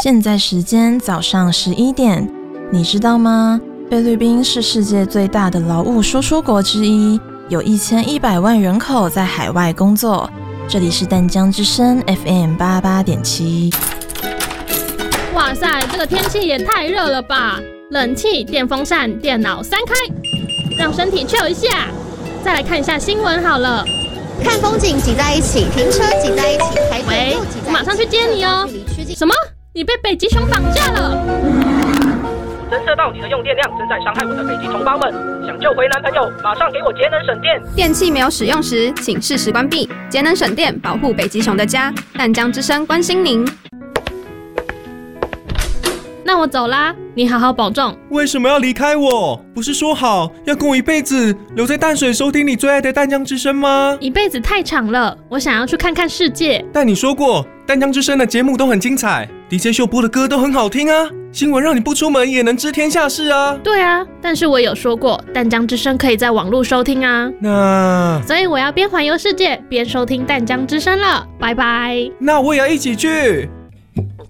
现在时间早上11点，你知道吗？菲律宾是世界最大的劳务输出国之一，有1100万人口在海外工作。这里是淡江之声 FM88.7。 哇塞，这个天气也太热了吧！冷气、电风扇、电脑3开，让身体 chill 一下。再来看一下新闻好了。 看风景挤在一起，停车挤在一起，排队又挤在一起。 我马上去接你哦。什么？你被北极熊绑架了？ 侦测到你的用电量正在伤害我的北极同胞们，想救回男朋友，马上给我节能省电。 电器没有使用时，请适时关闭，节能省电，保护北极熊的家。淡江之声关心您。 那我走啦，你好好保重。 为什么要离开我？不是说好要跟我一辈子留在淡水收听你最爱的淡江之声吗？ 一辈子太长了，我想要去看看世界。 但你说过淡江之声的节目都很精彩， DJ 秀播的歌都很好听啊，新闻让你不出门也能知天下事啊。 对啊，但是我有说过淡江之声可以在网络收听啊。所以我要边环游世界边收听淡江之声了，拜拜。 那我也要一起去。